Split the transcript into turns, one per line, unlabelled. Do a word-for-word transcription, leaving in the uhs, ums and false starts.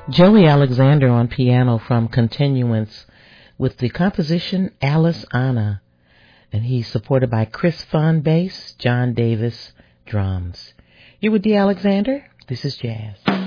Joey Alexander on piano from Continuance with the composition Alice Anna. And he's supported by Chris Fun bass, John Davis drums. You're with D. Alexander. This is Jazz.